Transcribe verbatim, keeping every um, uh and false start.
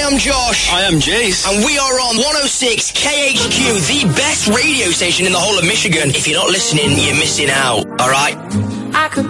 am Josh. I am Jace. And we are on one oh six K H Q, the best radio station in the whole of Michigan. If you're not listening, you're missing out, alright? I could